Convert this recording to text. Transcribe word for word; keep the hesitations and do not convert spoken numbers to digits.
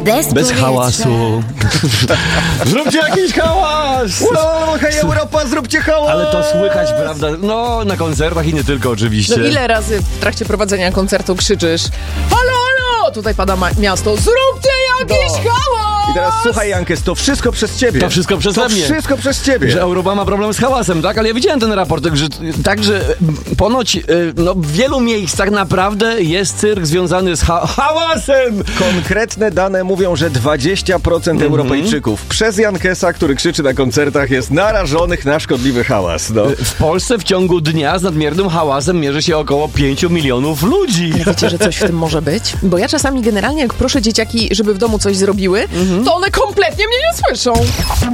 Bez, Bez hałasu. Zróbcie jakiś hałas! Wow, hej Europa, zróbcie hałas! Ale to słychać, prawda? No, na koncertach i nie tylko oczywiście. No ile razy w trakcie prowadzenia koncertu krzyczysz: halo, halo! Tutaj pada ma- miasto, zróbcie jakiś No. hałas! I teraz słuchaj, Jankes, to wszystko przez ciebie. To wszystko przeze To mnie. wszystko przez ciebie. Że Europa ma problem z hałasem, tak? Ale ja widziałem ten raport, że także ponoć y, no, w wielu miejscach naprawdę jest cyrk związany z ha- hałasem. Konkretne dane mówią, że dwadzieścia procent Mhm. Europejczyków przez Jankesa, który krzyczy na koncertach, jest narażonych na szkodliwy hałas. No. W Polsce w ciągu dnia z nadmiernym hałasem mierzy się około pięciu milionów ludzi. Ale wiecie, że coś w tym może być? Bo ja czasami generalnie jak proszę dzieciaki, żeby w domu coś zrobiły, to one kompletnie mnie nie słyszą.